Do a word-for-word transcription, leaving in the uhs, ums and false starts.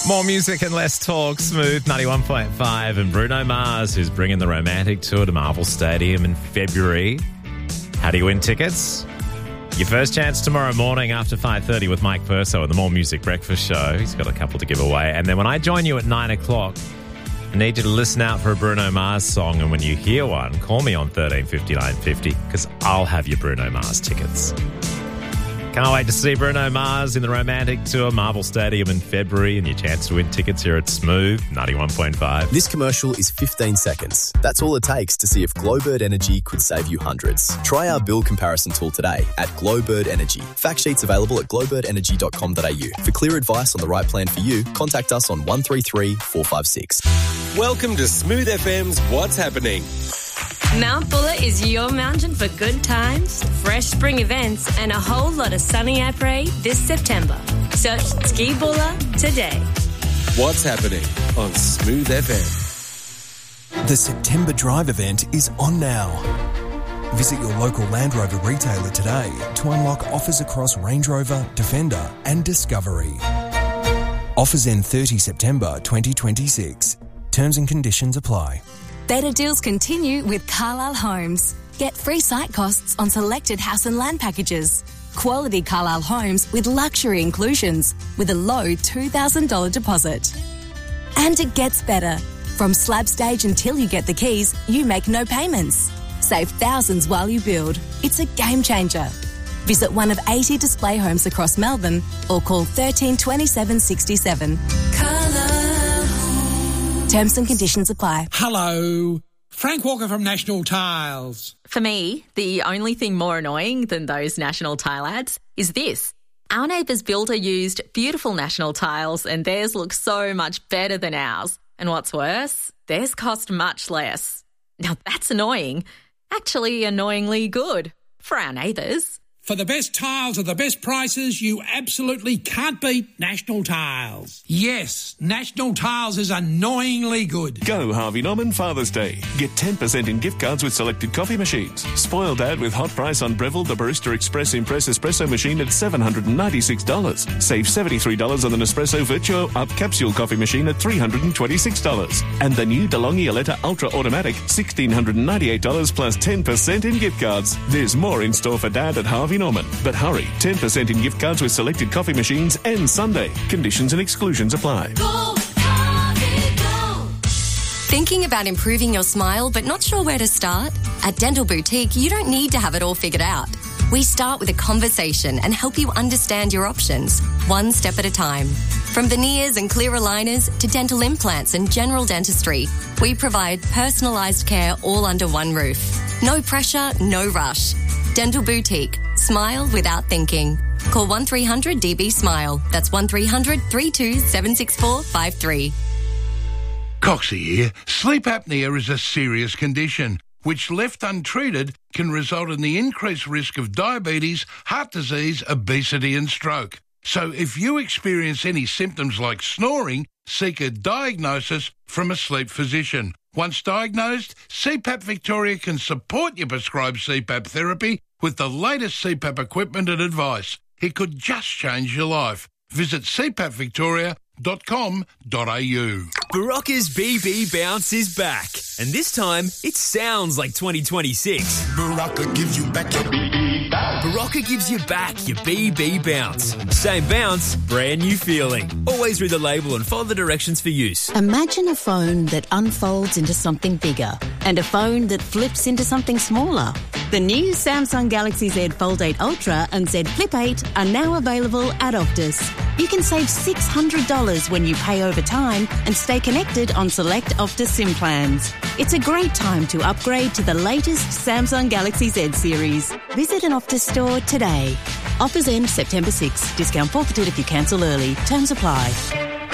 More music and less talk. Smooth ninety-one point five. And Bruno Mars, who's bringing the romantic tour to Marvel Stadium in February. How do you win tickets? Your first chance tomorrow morning after five thirty with Mike Perso and the More Music Breakfast Show. He's got a couple to give away. And then when I join you at nine o'clock, I need you to listen out for a Bruno Mars song. And when you hear one, call me on thirteen fifty-nine fifty because I'll have your Bruno Mars tickets. Can't wait to see Bruno Mars in the romantic tour, Marvel Stadium in February, and your chance to win tickets here at Smooth ninety-one point five. This commercial is fifteen seconds. That's all it takes to see if Glowbird Energy could save you hundreds. Try our bill comparison tool today at Glowbird Energy. Fact sheets available at glowbird energy dot com dot a u. For clear advice on the right plan for you, contact us on one three three, four five six. Welcome to Smooth F M's What's Happening. Mount Buller is your mountain for good times, fresh spring events, and a whole lot of sunny après this September. Search Ski Buller today. What's Happening on Smooth F M. The September Drive event is on now. Visit your local Land Rover retailer today to unlock offers across Range Rover, Defender and Discovery. Offers end thirtieth September twenty twenty-six. Terms and conditions apply. Better deals continue with Carlisle Homes. Get free site costs on selected house and land packages. Quality Carlisle Homes with luxury inclusions with a low two thousand dollars deposit. And it gets better. From slab stage until you get the keys, you make no payments. Save thousands while you build. It's a game changer. Visit one of eighty display homes across Melbourne or call thirteen twenty-seven sixty-seven. Carlisle. Terms and conditions apply. Hello. Frank Walker from National Tiles. For me, the only thing more annoying than those National Tile ads is this. Our neighbour's builder used beautiful National Tiles and theirs looks so much better than ours. And what's worse, theirs cost much less. Now that's annoying. Actually annoyingly good for our neighbours. For the best tiles at the best prices, you absolutely can't beat National Tiles. Yes, National Tiles is annoyingly good. Go Harvey Norman Father's Day. Get ten percent in gift cards with selected coffee machines. Spoil Dad with hot price on Breville the Barista Express Impress Espresso machine at seven hundred ninety-six dollars. Save seventy-three dollars on the Nespresso Virtuo Up Capsule coffee machine at three hundred twenty-six dollars. And the new DeLonghi Aletta Ultra Automatic, one thousand six hundred ninety-eight dollars plus ten percent in gift cards. There's more in store for Dad at Harvey Norman. But hurry, ten percent in gift cards with selected coffee machines and Sunday. Conditions and exclusions apply. Go, Harvey, go. Thinking about improving your smile but not sure where to start? At Dental Boutique, you don't need to have it all figured out. We start with a conversation and help you understand your options, one step at a time. From veneers and clear aligners to dental implants and general dentistry, we provide personalised care all under one roof. No pressure, no rush. Dental Boutique. Smile without thinking. Call one three hundred D B SMILE. That's one three hundred, three two seven six four five three. Coxie here. Sleep apnea is a serious condition which, left untreated, can result in the increased risk of diabetes, heart disease, obesity and stroke. So if you experience any symptoms like snoring, seek a diagnosis from a sleep physician. Once diagnosed, C PAP Victoria can support your prescribed C PAP therapy with the latest C PAP equipment and advice. It could just change your life. Visit c pap victoria dot com dot a u. Barocca's B B Bounce is back, and this time it sounds like twenty twenty-six. Barocca gives you back your B B bounce. Barocca gives you back your B B Bounce. Same bounce, brand new feeling. Always read the label and follow the directions for use. Imagine a phone that unfolds into something bigger and a phone that flips into something smaller. The new Samsung Galaxy Z Fold eight Ultra and Z Flip eight are now available at Optus. You can save six hundred dollars when you pay over time and stay connected on select Optus SIM plans. It's a great time to upgrade to the latest Samsung Galaxy Z series. Visit an Optus store today. Offers end September sixth. Discount forfeited if you cancel early. Terms apply.